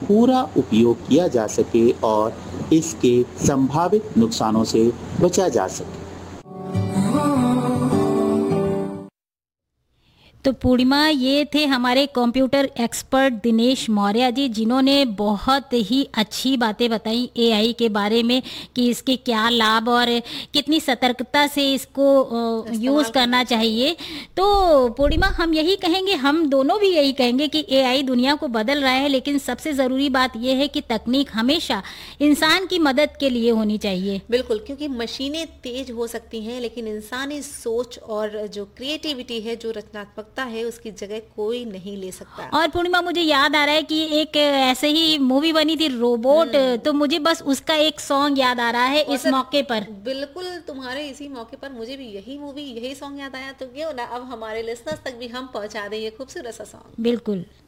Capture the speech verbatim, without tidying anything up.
पूरा उपयोग किया जा सके और इसके संभावित नुकसानों से बचा जा सके। तो पूर्णिमा, ये थे हमारे कंप्यूटर एक्सपर्ट दिनेश मौर्य जी, जिन्होंने बहुत ही अच्छी बातें बताई एआई के बारे में कि इसके क्या लाभ और कितनी सतर्कता से इसको यूज़ करना चाहिए। तो पूर्णिमा, हम यही कहेंगे, हम दोनों भी यही कहेंगे कि एआई दुनिया को बदल रहा है, लेकिन सबसे ज़रूरी बात यह है कि तकनीक हमेशा इंसान की मदद के लिए होनी चाहिए। बिल्कुल, क्योंकि मशीनें तेज हो सकती हैं, लेकिन इंसानी सोच और जो क्रिएटिविटी है, जो रचनात्मक है, उसकी जगह कोई नहीं ले सकता। और पूर्णिमा, मुझे याद आ रहा है कि एक ऐसे ही मूवी बनी थी रोबोट, तो मुझे बस उसका एक सॉन्ग याद आ रहा है इस मौके पर। बिल्कुल, तुम्हारे इसी मौके पर मुझे भी यही मूवी, यही सॉन्ग याद आया, तो क्यों ना अब हमारे लिसनर्स तक भी हम पहुंचा दें ये खूबसूरत सा सॉन्ग। बिल्कुल।